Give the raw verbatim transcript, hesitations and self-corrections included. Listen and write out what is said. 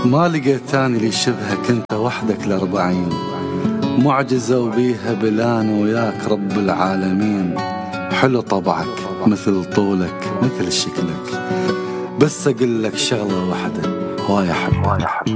ما لقيت ثاني اللي يشبهك، انت وحدك الأربعين، معجزة وبيها بلان وياك رب العالمين. حلو طبعك مثل طولك مثل شكلك، بس أقول لك شغلة واحدة، هواي أحبك.